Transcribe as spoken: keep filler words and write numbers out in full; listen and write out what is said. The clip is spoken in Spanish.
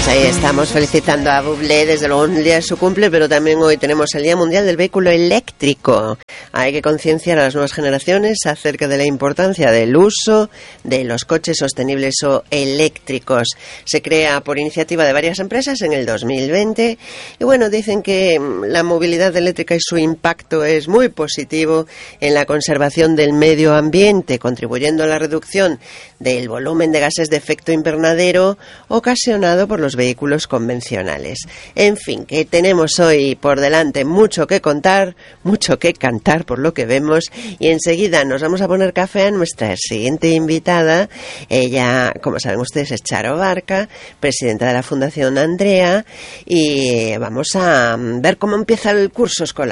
Ahí estamos felicitando a Bublé, desde luego un día de su cumple, pero también hoy tenemos el Día Mundial del Vehículo Eléctrico. Hay que concienciar a las nuevas generaciones acerca de la importancia del uso de los coches sostenibles o eléctricos. Se crea por iniciativa de varias empresas en el dos mil veinte y bueno, dicen que la movilidad eléctrica y su impacto es muy positivo en la conservación del medio ambiente, contribuyendo a la reducción del volumen de gases de efecto invernadero ocasionado por los vehículos convencionales. En fin, que tenemos hoy por delante mucho que contar, mucho que cantar por lo que vemos, y enseguida nos vamos a poner café a nuestra siguiente invitada. Ella, como saben ustedes, es Charo Barca, presidenta de la Fundación Andrea, y vamos a ver cómo empieza el curso escolar.